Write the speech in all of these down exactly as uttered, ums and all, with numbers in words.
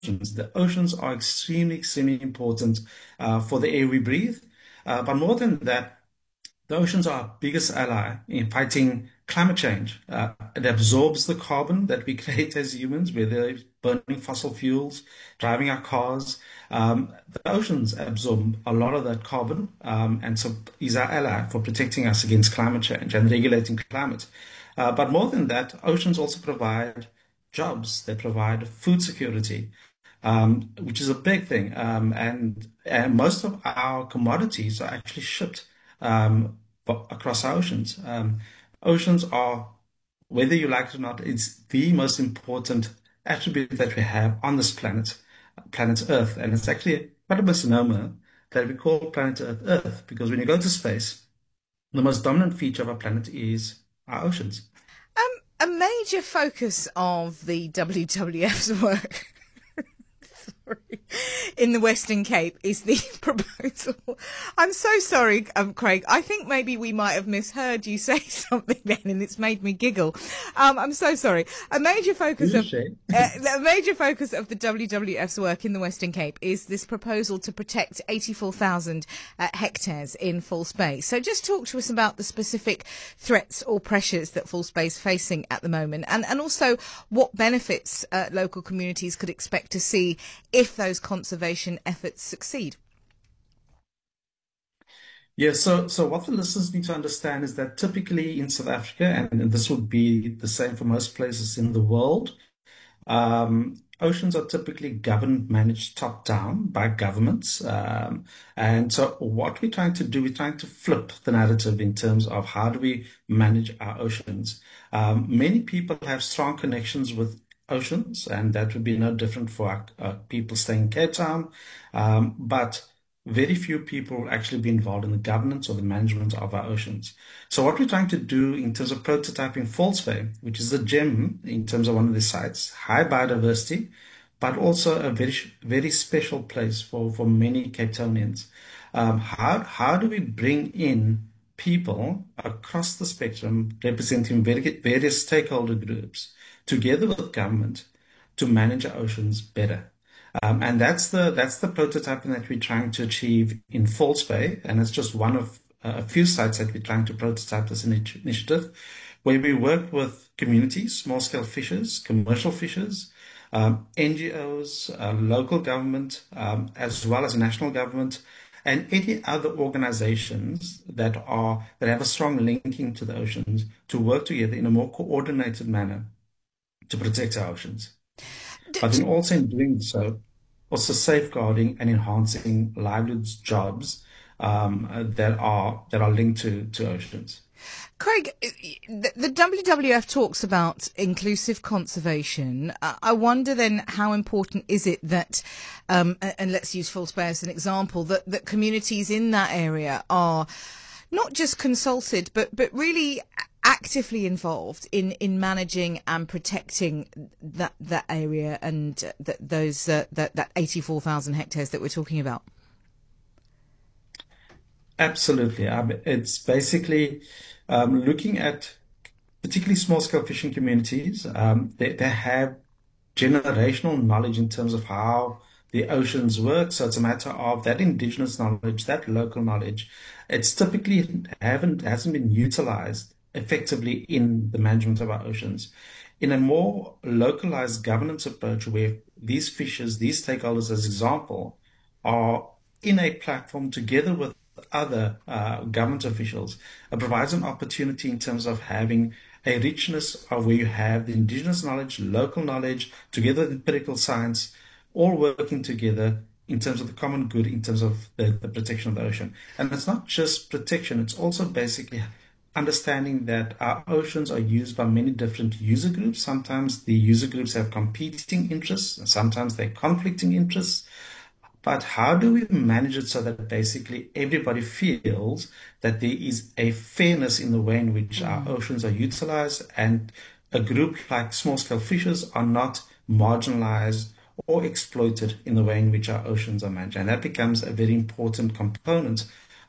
oceans. The oceans are extremely, extremely important uh, for the air we breathe. Uh, but more than that, the oceans are our biggest ally in fighting climate change. Uh, it absorbs the carbon that we create as humans, whether it's burning fossil fuels, driving our cars. Um, the oceans absorb a lot of that carbon, um, and so is our ally for protecting us against climate change and regulating climate. Uh, but more than that, oceans also provide jobs. They provide food security, um, which is a big thing. Um, and, and most of our commodities are actually shipped um, across our oceans. Um, oceans are, whether you like it or not, it's the most important attribute that we have on this planet, planet Earth. And it's actually quite a misnomer that we call planet Earth Earth, because when you go to space, the most dominant feature of our planet is our oceans. Um, a major focus of the W W F's work in the Western Cape is the proposal. I'm so sorry, um, Craig. I think maybe we might have misheard you say something then, and it's made me giggle. Um, I'm so sorry. A major focus of uh, a major focus of the W W F's work in the Western Cape is this proposal to protect eighty-four thousand uh, hectares in False Bay. So, just talk to us about the specific threats or pressures that False Bay is facing at the moment, and and also what benefits uh, local communities could expect to see if those conservation efforts succeed. Yeah, so so what the listeners need to understand is that typically in South Africa, and this would be the same for most places in the world, um, oceans are typically governed, managed top down by governments. Um, and so what we're trying to do, we're trying to flip the narrative in terms of how do we manage our oceans. Um, many people have strong connections with oceans, and that would be no different for our, uh, people staying in Cape Town. Um, but very few people actually be involved in the governance or the management of our oceans. So what we're trying to do in terms of prototyping False Bay, which is a gem in terms of one of the sites, high biodiversity, but also a very, very special place for, for many Cape Townians. Um, how, how do we bring in people across the spectrum representing very, various stakeholder groups together with government to manage our oceans better? Um, and that's the that's the prototyping that we're trying to achieve in False Bay, and it's just one of uh, a few sites that we're trying to prototype this initi- initiative, where we work with communities, small-scale fishers, commercial fishers, um, N G Os, uh, local government, um, as well as national government, and any other organizations that are that have a strong linking to the oceans to work together in a more coordinated manner to protect our oceans. But in also in doing so, also safeguarding and enhancing livelihoods, jobs um, that are that are linked to, to oceans. Craig, the, the W W F talks about inclusive conservation. Uh, I wonder then how important is it that, um, and, and let's use False Bay as an example, that, that communities in that area are not just consulted, but, but really actively involved in, in managing and protecting that that area and uh, that those uh, that that eighty-four thousand hectares that we're talking about. Absolutely, um, it's basically um, looking at particularly small-scale fishing communities. Um, they they have generational knowledge in terms of how the oceans work. So it's a matter of that indigenous knowledge, that local knowledge. It's typically haven't hasn't been utilized effectively in the management of our oceans. In a more localized governance approach where these fishers, these stakeholders, as example, are in a platform together with other uh, government officials, it provides an opportunity in terms of having a richness of where you have the indigenous knowledge, local knowledge, together with empirical science, all working together in terms of the common good, in terms of the, the protection of the ocean. And it's not just protection, it's also basically understanding that our oceans are used by many different user groups. Sometimes the user groups have competing interests, and sometimes they're conflicting interests. But how do we manage it so that basically everybody feels that there is a fairness in the way in which mm. our oceans are utilized, and a group like small-scale fishers are not marginalized or exploited in the way in which our oceans are managed? And that becomes a very important component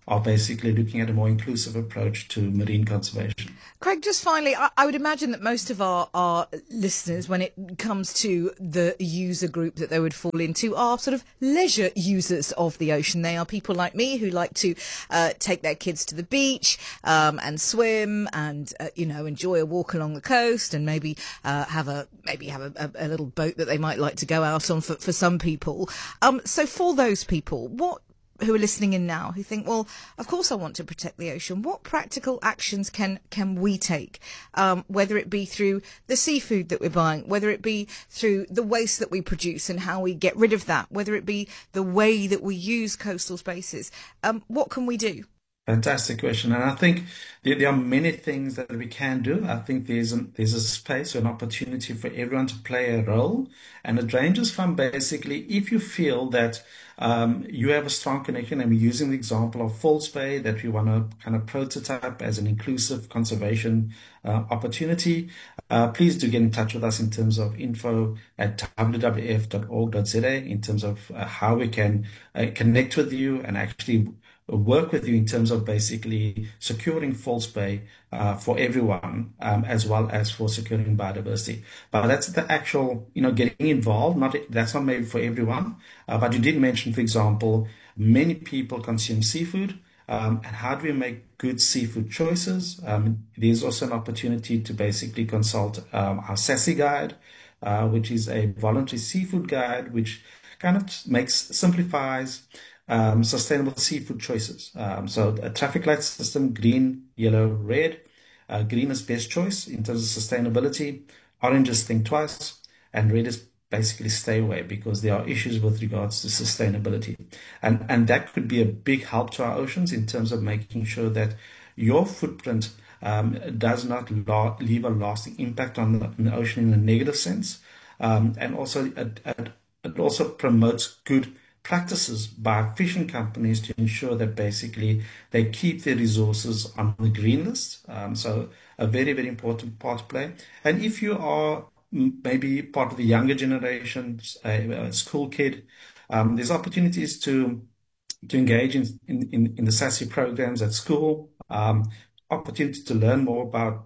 are basically looking at a more inclusive approach to marine conservation. Craig, just finally, I, I would imagine that most of our, our listeners, when it comes to the user group that they would fall into, are sort of leisure users of the ocean. They are people like me who like to uh, take their kids to the beach um, and swim and, uh, you know, enjoy a walk along the coast and maybe uh, have a maybe have a, a, a little boat that they might like to go out on for, for some people. Um, so for those people, what who are listening in now, who think, well, of course I want to protect the ocean. What practical actions can can we take, um, whether it be through the seafood that we're buying, whether it be through the waste that we produce and how we get rid of that, whether it be the way that we use coastal spaces? Um, what can we do? Fantastic question. And I think there, there are many things that we can do. I think there's a, there's a space or an opportunity for everyone to play a role. And it ranges from basically if you feel that um, you have a strong connection, and we're using the example of False Bay that we want to kind of prototype as an inclusive conservation uh, opportunity, uh, please do get in touch with us in terms of info at w w f dot org dot z a in terms of uh, how we can uh, connect with you and actually work with you in terms of basically securing False Bay uh, for everyone, um, as well as for securing biodiversity. But that's the actual, you know, getting involved. Not that's not maybe for everyone. Uh, but you did mention, for example, many people consume seafood. Um, and how do we make good seafood choices? Um, there's also an opportunity to basically consult um, our SASSY guide, uh, which is a voluntary seafood guide, which kind of makes simplifies Um, sustainable seafood choices. Um, so a traffic light system, green, yellow, red. Uh, green is best choice in terms of sustainability. Orange is think twice. And red is basically stay away because there are issues with regards to sustainability. And, and that could be a big help to our oceans in terms of making sure that your footprint um, does not la- leave a lasting impact on the, on the ocean in a negative sense. Um, and also it, it, it also promotes good practices by fishing companies to ensure that basically they keep their resources on the green list. Um, so a very, very important part to play. And if you are maybe part of the younger generation, a, a school kid, um, there's opportunities to to engage in, in, in the SASSY programs at school, um, opportunity to learn more about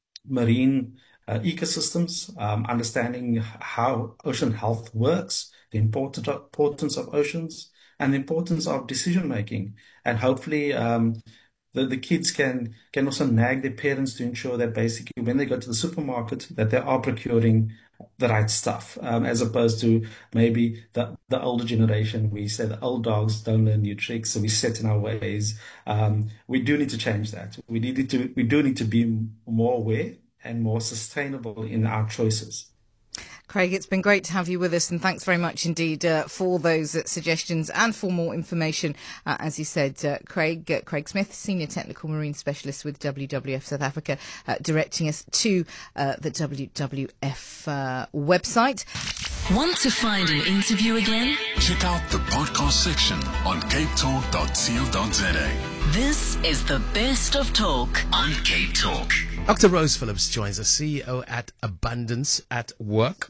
marine uh, ecosystems, um, understanding how ocean health works, the important, importance of oceans, and the importance of decision making. And hopefully, um, the, the kids can can also nag their parents to ensure that basically when they go to the supermarket that they are procuring the right stuff, um, as opposed to maybe the, the older generation. We say the old dogs don't learn new tricks, so we set in our ways. Um, we do need to change that. We need to we do need to be more aware and more sustainable in our choices. Craig, it's been great to have you with us, and thanks very much indeed uh, for those uh, suggestions and for more information. Uh, as you said, uh, Craig uh, Craig Smith, Senior Technical Marine Specialist with W W F South Africa, uh, directing us to uh, the W W F uh, website. Want to find an interview again? Check out the podcast section on cape talk dot co dot za. This is the best of talk on Cape Talk. Doctor Rose Phillips joins us, C E O at Abundance at Work.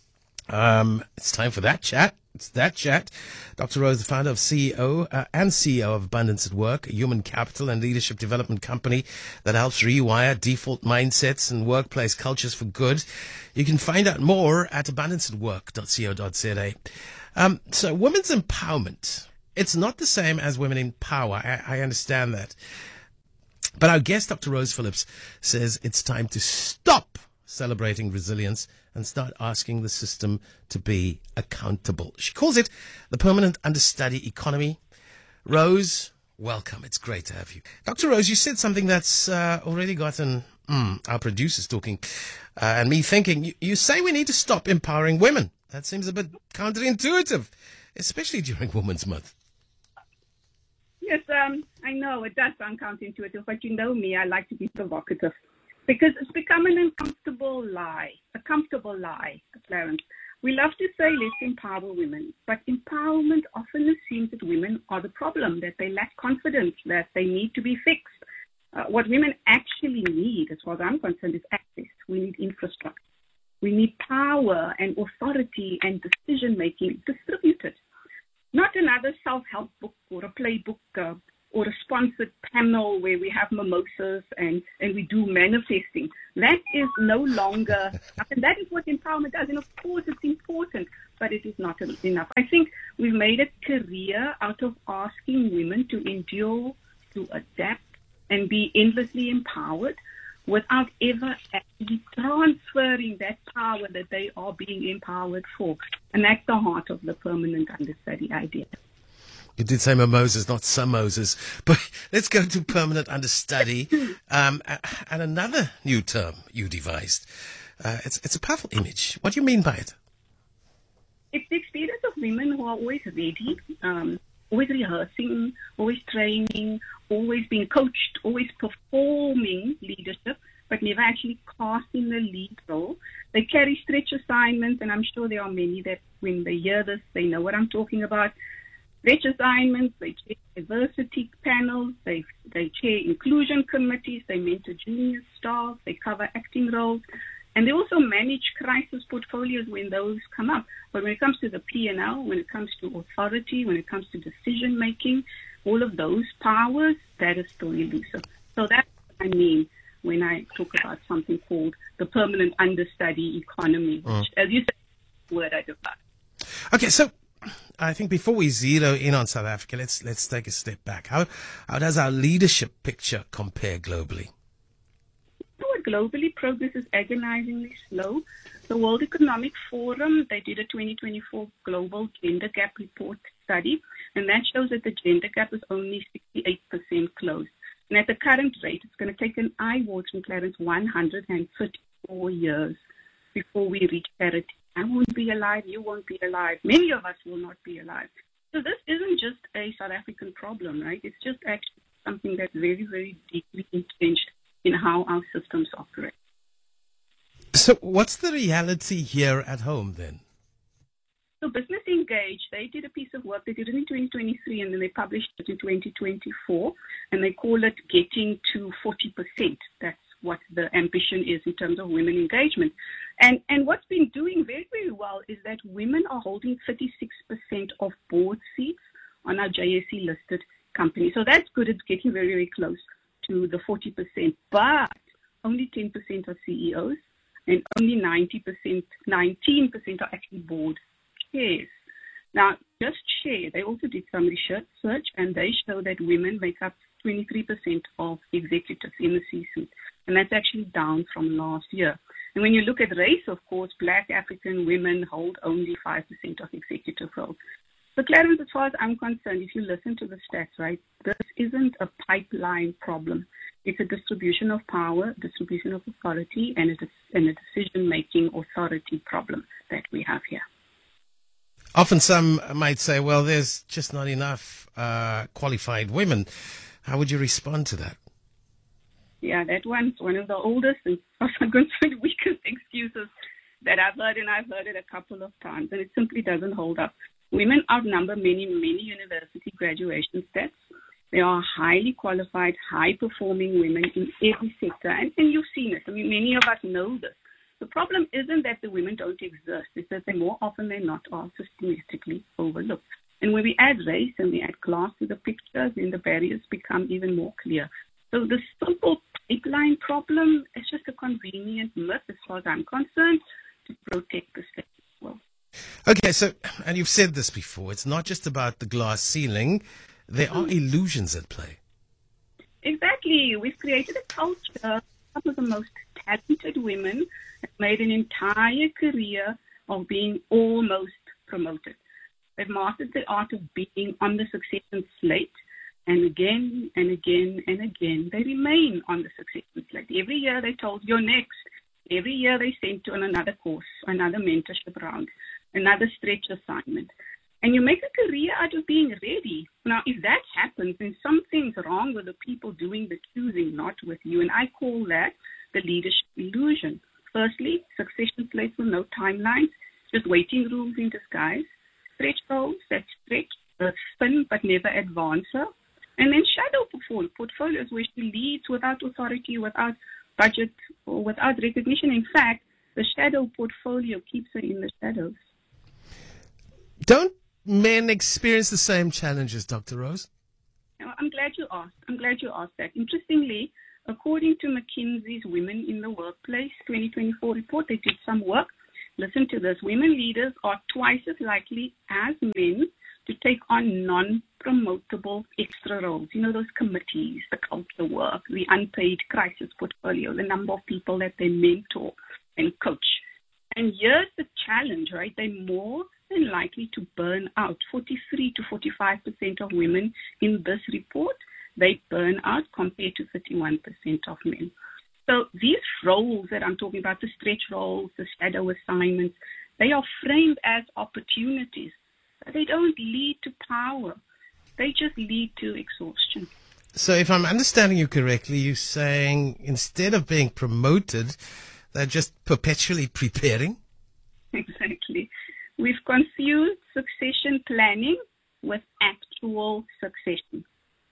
Um, it's time for that chat. It's that chat. Doctor Rose, the founder of C E O uh, and C E O of Abundance at Work, a human capital and leadership development company that helps rewire default mindsets and workplace cultures for good. You can find out more at abundance at work dot co dot za. Um, so women's empowerment, it's not the same as women in power. I, I understand that. But our guest, Doctor Rose Phillips, says it's time to stop celebrating resilience and start asking the system to be accountable. She calls it the permanent understudy economy. Rose, welcome. It's great to have you. Doctor Rose, you said something that's uh, already gotten mm, our producers talking uh, and me thinking. You, you say we need to stop empowering women. That seems a bit counterintuitive, especially during Women's Month. Yes, um, I know it does sound counterintuitive, but you know me, I like to be provocative. Because it's become an uncomfortable lie, a comfortable lie, Clarence. We love to say let's empower women, but empowerment often assumes that women are the problem, that they lack confidence, that they need to be fixed. Uh, what women actually need, as far as I'm concerned, is access. We need infrastructure. We need power and authority and decision-making distributed. Not another self-help book or a playbook uh, or a sponsored panel where we have mimosas and, and we do manifesting. That is no longer, and that is what empowerment does. And of course, it's important, but it is not enough. I think we've made a career out of asking women to endure, to adapt, and be endlessly empowered without ever actually transferring that power that they are being empowered for. And that's the heart of the permanent understudy idea. You did say mimosas, not samosas. But let's go to permanent understudy. Um, and another new term you devised. Uh, it's, it's a powerful image. What do you mean by it? It's the experience of women who are always ready, um, always rehearsing, always training, always being coached, always performing leadership, but never actually casting the lead role. They carry stretch assignments, and I'm sure there are many that when they hear this, they know what I'm talking about. Stretch assignments, they chair diversity panels, they they chair inclusion committees, they mentor junior staff, they cover acting roles, and they also manage crisis portfolios when those come up. But when it comes to the P and L, when it comes to authority, when it comes to decision making, all of those powers, that is still elusive. So that's what I mean when I talk about something called the permanent understudy economy, which, mm. as you said, is the word I define. Okay, so I think before we zero in on South Africa, let's let's take a step back. How how does our leadership picture compare globally? Globally, progress is agonizingly slow. The World Economic Forum, they did a twenty twenty-four Global Gender Gap Report study, and that shows that the gender gap is only sixty-eight percent closed. And at the current rate, it's going to take an eye-watering, Clarence, one hundred thirty-four years before we reach parity. I won't be alive, you won't be alive, many of us will not be alive. So this isn't just a South African problem, right? It's just actually something that's very, very deeply entrenched in how our systems operate. So what's the reality here at home then? So Business Engage, they did a piece of work, they did it in twenty twenty-three and then they published it in twenty twenty-four, and they call it Getting to forty percent. That's what the ambition is in terms of women engagement. And and what's been doing very, very well is that women are holding thirty-six percent of board seats on our J S E listed companies. So that's good, it's getting very, very close to the forty percent, but only ten percent are C E Os and only ninety percent, nineteen percent are actually board chairs. Now, just share, they also did some research and they show that women make up twenty-three percent of executives in the C-suite, and that's actually down from last year. And when you look at race, of course, Black African women hold only five percent of executive roles. So, Clarence, as far as I'm concerned, if you listen to the stats, right, this isn't a pipeline problem. It's a distribution of power, distribution of authority, and a, and a decision-making authority problem that we have here. Often some might say, well, there's just not enough uh, qualified women. How would you respond to that? Yeah, that one's one of the oldest and, as I'm concerned, weakest excuses that I've heard, and I've heard it a couple of times, and it simply doesn't hold up. Women outnumber many, many university graduation stats. There are highly qualified, high-performing women in every sector, and, and you've seen it. I mean, many of us know this. The problem isn't that the women don't exist. It's that they more often than not are systematically overlooked. And when we add race and we add class to the picture, then the barriers become even more clear. So the simple pipeline problem is just a convenient myth, as far as I'm concerned, to protect the state as well. Okay, so, and you've said this before, it's not just about the glass ceiling. There are illusions at play. Exactly. We've created a culture. Some of the most talented women have made an entire career of being almost promoted. They've mastered the art of being on the succession slate, and again and again and again, they remain on the succession slate. Every year they're told, you're next. Every year they send to on another course, another mentorship round, another stretch assignment. And you make a career out of being ready. Now, if that happens, then something's wrong with the people doing the choosing, not with you. And I call that the leadership illusion. Firstly, succession slates with no timelines, just waiting rooms in disguise. Stretch goals that stretch, uh, spin, but never advance her. And then shadow portfolios where she leads without authority, without budget, or without recognition. In fact, the shadow portfolio keeps her in the shadows. Don't men experience the same challenges, Doctor Rose? I'm glad glad you asked. I'm glad you asked that. Interestingly, according to McKinsey's Women in the Workplace twenty twenty-four report, they did some work. Listen to this. Women leaders are twice as likely as men to take on non-promotable extra roles. You know, those committees, the culture work, the unpaid crisis portfolio, the number of people that they mentor and coach. And here's the challenge, right? They're more than likely to burn out. forty-three to forty-five percent of women in this report, they burn out compared to thirty-one percent of men. So these roles that I'm talking about, the stretch roles, the shadow assignments, they are framed as opportunities. But they don't lead to power. They just lead to exhaustion. So if I'm understanding you correctly, you're saying instead of being promoted, they're just perpetually preparing? Exactly. We've confused succession planning with actual succession.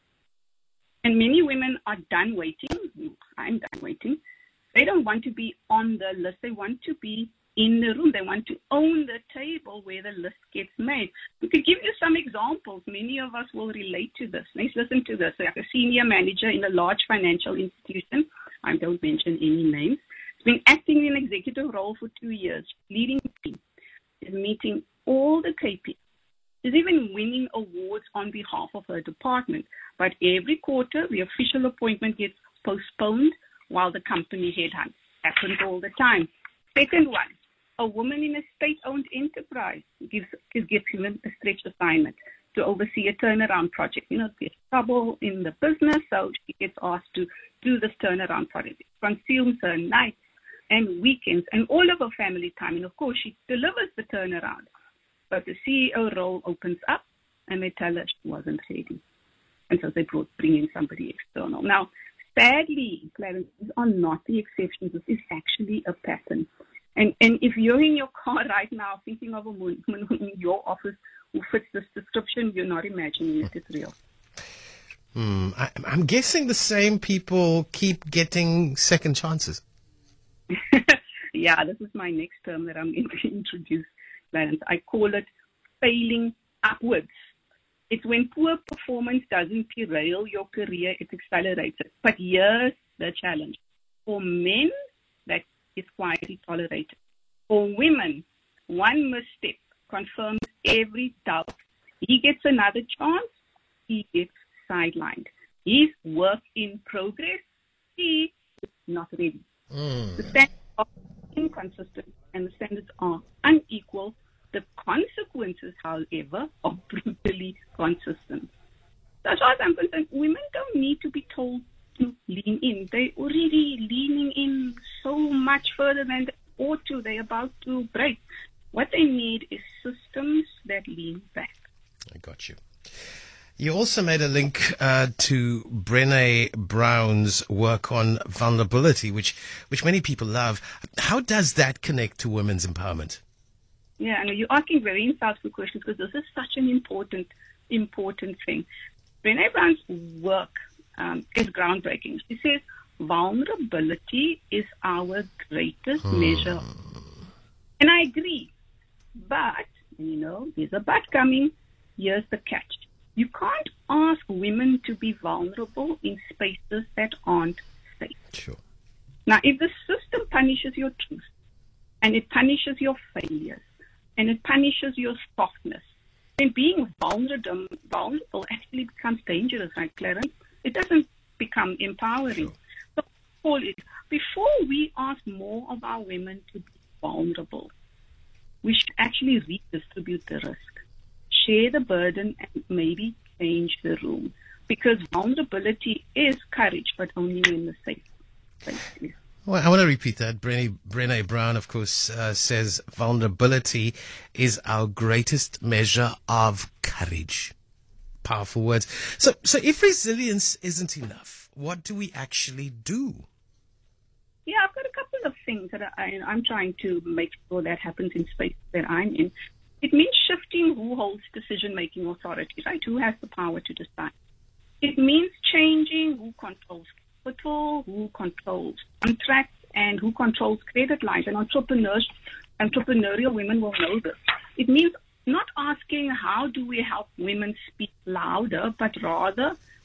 And many women are done waiting. I'm done waiting. They don't want to be on the list. They want to be in the room. They want to own the table where the list gets made. We could give you some examples. Many of us will relate to this. Let's listen to this. Like a senior manager in a large financial institution, I don't mention any names, has been acting in an executive role for two years, leading the team, is meeting all the K P Is even winning awards on behalf of her department. But every quarter, the official appointment gets postponed while the company headhunts. Happens all the time. Second one, a woman in a state-owned enterprise gives, gives given a stretch assignment to oversee a turnaround project. You know, there's trouble in the business, so she gets asked to do this turnaround project. It consumes her nights and weekends and all of her family time. And of course, she delivers the turnaround. But the C E O role opens up, and they tell her she wasn't ready. And so they brought, bring in somebody external. Now, sadly, Clarence, these are not the exceptions. This is actually a pattern. And and if you're in your car right now thinking of a woman in your office who fits this description, you're not imagining it. It's real. Hmm. I, I'm guessing the same people keep getting second chances. Yeah, this is my next term that I'm going to introduce. I call it failing upwards. It's when poor performance doesn't derail your career, it accelerates it. But here's the challenge. For men, that is quietly tolerated. For women, one misstep confirms every doubt. He gets another chance, he gets sidelined. He's work in progress, he is not ready. Mm. The standards are inconsistent and the standards are unequal. The consequences, however, are brutally consistent. So as far as I'm concerned, women don't need to be told to lean in. They're already leaning in so much further than they ought to. They're about to break. What they need is systems that lean back. I got you. You also made a link uh, to Brené Brown's work on vulnerability, which, which many people love. How does that connect to women's empowerment? Yeah, I know you're asking very insightful questions because this is such an important, important thing. Brené Brown's work um, is groundbreaking. She says vulnerability is our greatest hmm. measure. And I agree. But, you know, there's a but coming. Here's the catch. You can't ask women to be vulnerable in spaces that aren't safe. Sure. Now, if the system punishes your truth, and it punishes your failures, and it punishes your softness, then being vulnerable, vulnerable actually becomes dangerous, right, Clarence? It doesn't become empowering. Sure. So, Paul, before we ask more of our women to be vulnerable, we should actually redistribute the risk. Share the burden and maybe change the room. Because vulnerability is courage, but only when the safe place is. Well, I want to repeat that. Brené, Brené Brown, of course, uh, says vulnerability is our greatest measure of courage. Powerful words. So, so if resilience isn't enough, what do we actually do? Yeah, I've got a couple of things that I, I'm trying to make sure that happens in space that I'm in. It means shifting who holds decision-making authority, right? Who has the power to decide. It means changing who controls capital, who controls contracts, and who controls credit lines. And entrepreneurs, entrepreneurial women will know this. It means not asking how do we help women speak louder, but rather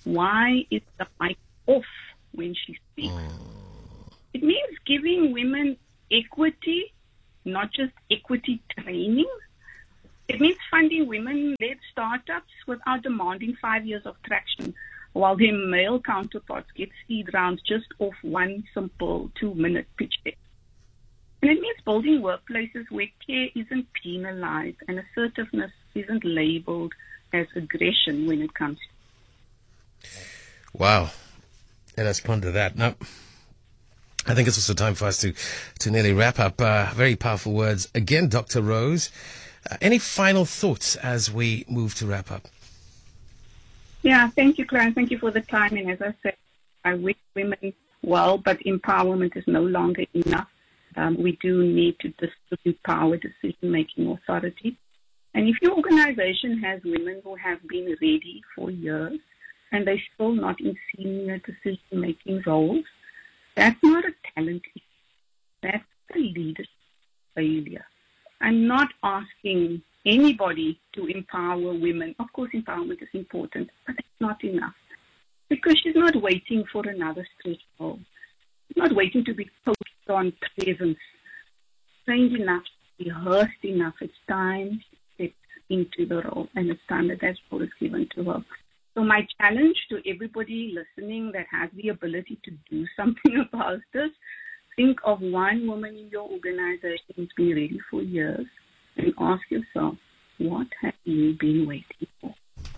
Why is the mic off when she speaks? It means giving women equity, not just equity training. It means funding women-led startups without demanding five years of traction, while their male counterparts get seed rounds just off one simple two-minute pitch deck. And it means building workplaces where care isn't penalized and assertiveness isn't labeled as aggression when it comes to. Wow. Let us ponder that. Now, I think it's also time for us to, to nearly wrap up. Uh, very powerful words. Again, Doctor Rose, uh, any final thoughts as we move to wrap up? Yeah, thank you, Claire. Thank you for the time. And as I said, I wish women well, but empowerment is no longer enough. Um, we do need to distribute power, decision-making authority. And if your organization has women who have been ready for years and they're still not in senior decision-making roles, that's not a talent issue. That's a leadership failure. I'm not asking anybody to empower women. Of course, empowerment is important, but it's not enough. Because she's not waiting for another stretch goal. She's not waiting to be coached on presence. Trained enough, rehearsed enough. It's time she steps into the role, and it's time that that role is given to her. So my challenge to everybody listening that has the ability to do something about this, think of one woman in your organization who's been ready for years and ask yourself, what have you been waiting for?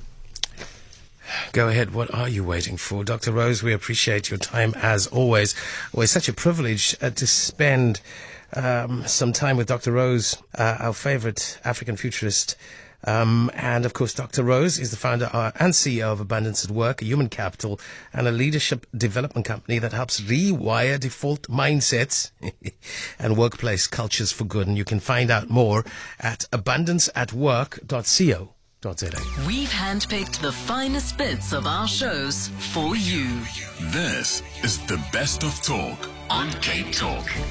Go ahead. What are you waiting for? Doctor Rose, we appreciate your time as always. Well, it's such a privilege uh, to spend um, some time with Doctor Rose, uh, our favorite African futurist. Um, and of course, Doctor Rose is the founder and C E O of Abundance at Work, a human capital and a leadership development company that helps rewire default mindsets and workplace cultures for good. And you can find out more at abundance at work dot co dot za. We've handpicked the finest bits of our shows for you. This is the best of talk on Cape Talk.